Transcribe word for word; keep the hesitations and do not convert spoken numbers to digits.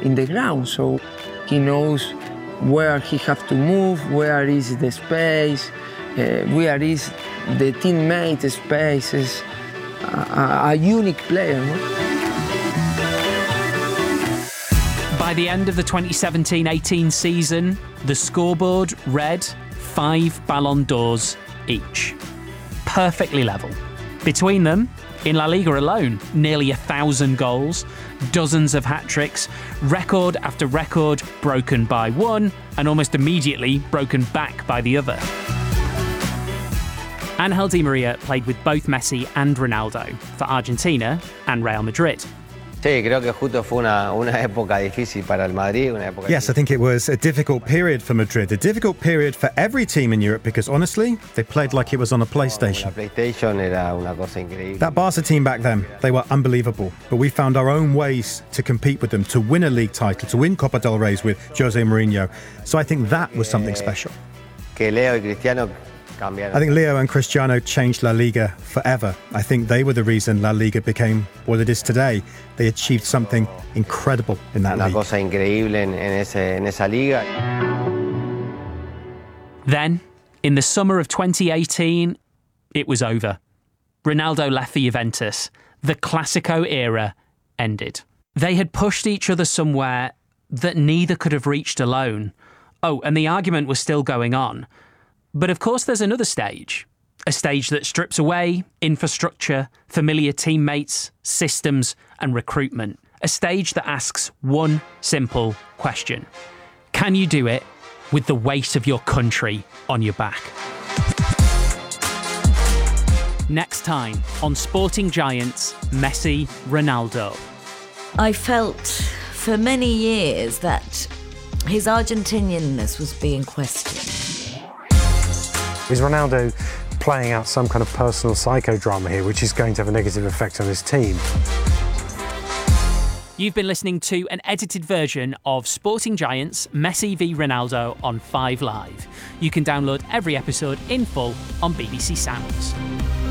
in the ground, so he knows where he have to move, where is the space, uh, where is the teammate space. Is a, a unique player. No? By the end of the twenty seventeen eighteen season, the scoreboard read five Ballon d'Ors each. Perfectly level. Between them, in La Liga alone, nearly a thousand goals, dozens of hat-tricks, record after record broken by one, and almost immediately broken back by the other. Ángel Di María played with both Messi and Ronaldo for Argentina and Real Madrid. Yes, I think it was a difficult period for Madrid, a difficult period for every team in Europe because, honestly, they played like it was on a PlayStation. That Barca team back then, they were unbelievable, but we found our own ways to compete with them, to win a league title, to win Copa del Rey with Jose Mourinho. So I think that was something special. I think Leo and Cristiano changed La Liga forever. I think they were the reason La Liga became what it is today. They achieved something incredible in that league. Then, in the summer of twenty eighteen, it was over. Ronaldo left for Juventus. The Classico era ended. They had pushed each other somewhere that neither could have reached alone. Oh, and the argument was still going on. But of course there's another stage, a stage that strips away infrastructure, familiar teammates, systems and recruitment. A stage that asks one simple question. Can you do it with the weight of your country on your back? Next time on Sporting Giants, Messi, Ronaldo. I felt for many years that his Argentinianness was being questioned. Is Ronaldo playing out some kind of personal psychodrama here, which is going to have a negative effect on his team? You've been listening to an edited version of Sporting Giants, Messi v Ronaldo on five Live. You can download every episode in full on B B C Sounds.